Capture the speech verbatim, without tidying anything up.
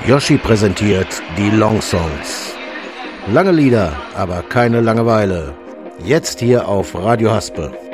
Yoshi präsentiert die Long Songs. Lange Lieder, aber keine Langeweile. Jetzt hier auf Radio Haspe.